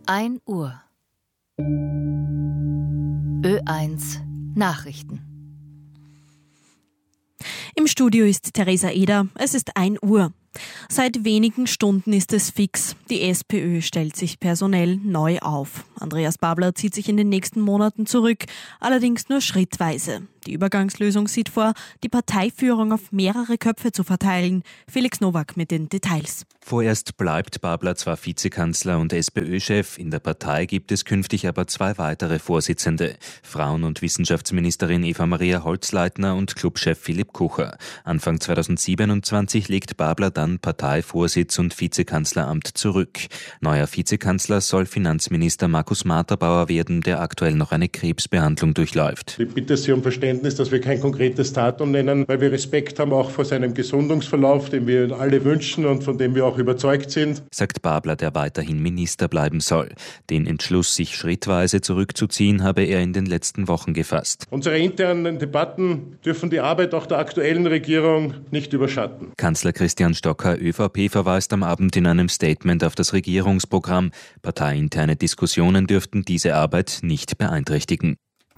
1 Uhr. Ö1 Nachrichten. Im Studio ist Theresa Eder. Es ist 1 Uhr. Seit wenigen Stunden ist es fix. Die SPÖ stellt sich personell neu auf. Andreas Babler zieht sich in den nächsten Monaten zurück, allerdings nur schrittweise. Die Übergangslösung sieht vor, die Parteiführung auf mehrere Köpfe zu verteilen. Felix Nowak mit den Details. Vorerst bleibt Babler zwar Vizekanzler und SPÖ-Chef, in der Partei gibt es künftig aber 2 weitere Vorsitzende. Frauen- und Wissenschaftsministerin Eva-Maria Holzleitner und Clubchef Philipp Kucher. Anfang 2027 legt Babler dann Parteivorsitz und Vizekanzleramt zurück. Neuer Vizekanzler soll Finanzminister Markus Materbauer werden, der aktuell noch eine Krebsbehandlung durchläuft. Ich bitte Sie um Verständnis, dass wir kein konkretes Datum nennen, weil wir Respekt haben auch vor seinem Gesundungsverlauf, den wir alle wünschen und von dem wir auch überzeugt sind, sagt Babler, der weiterhin Minister bleiben soll. Den Entschluss, sich schrittweise zurückzuziehen, habe er in den letzten Wochen gefasst. Unsere internen Debatten dürfen die Arbeit auch der aktuellen Regierung nicht überschatten. Kanzler Christian Stocker, ÖVP, verweist am Abend in einem Statement auf das Regierungsprogramm. Parteiinterne Diskussionen dürften diese Arbeit nicht beeinträchtigen.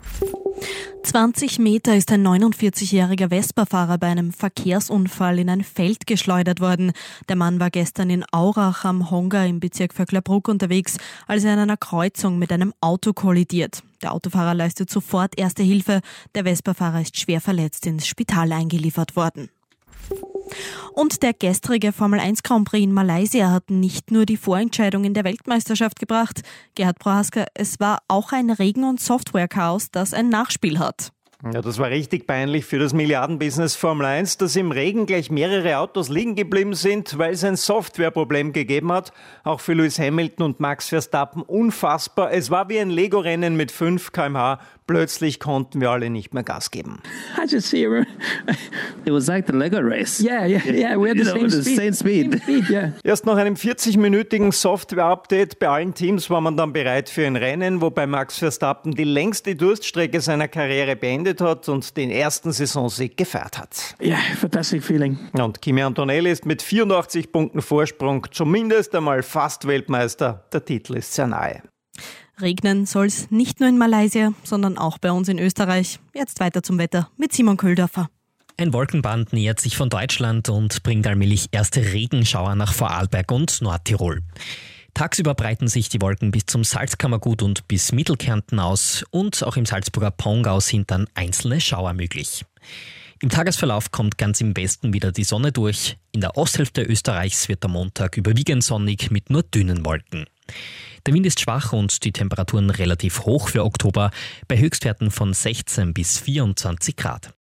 20 Meter ist ein 49-jähriger Vespa-Fahrer bei einem Verkehrsunfall in ein Feld geschleudert worden. Der Mann war gestern in Aurach am Honga im Bezirk Vöcklerbruck unterwegs, als er in einer Kreuzung mit einem Auto kollidiert. Der Autofahrer leistet sofort Erste Hilfe. Der Vespa-Fahrer ist schwer verletzt ins Spital eingeliefert worden. Und der gestrige Formel 1 Grand Prix in Malaysia hat nicht nur die Vorentscheidung in der Weltmeisterschaft gebracht. Gerhard Prohaska, es war auch ein Regen- und Software-Chaos, das ein Nachspiel hat. Ja, das war richtig peinlich für das Milliardenbusiness Formel 1, dass im Regen gleich mehrere Autos liegen geblieben sind, weil es ein Softwareproblem gegeben hat. Auch für Lewis Hamilton und Max Verstappen unfassbar. Es war wie ein Lego-Rennen mit 5 km/h. Plötzlich konnten wir alle nicht mehr Gas geben. I just see it was like the Lego race. Yeah. We had the same speed. Yeah. Erst nach einem 40-minütigen Software-Update bei allen Teams war man dann bereit für ein Rennen, wobei Max Verstappen die längste Durststrecke seiner Karriere beendet hat und den ersten Saisonsieg gefeiert hat. Yeah, fantastic feeling. Und Kimi Antonelli ist mit 84 Punkten Vorsprung zumindest einmal fast Weltmeister. Der Titel ist sehr nahe. Regnen soll es nicht nur in Malaysia, sondern auch bei uns in Österreich. Jetzt weiter zum Wetter mit Simon Köhldorfer. Ein Wolkenband nähert sich von Deutschland und bringt allmählich erste Regenschauer nach Vorarlberg und Nordtirol. Tagsüber breiten sich die Wolken bis zum Salzkammergut und bis Mittelkärnten aus und auch im Salzburger Pongau sind dann einzelne Schauer möglich. Im Tagesverlauf kommt ganz im Westen wieder die Sonne durch. In der Osthälfte Österreichs wird der Montag überwiegend sonnig mit nur dünnen Wolken. Der Wind ist schwach und die Temperaturen relativ hoch für Oktober bei Höchstwerten von 16 bis 24 Grad.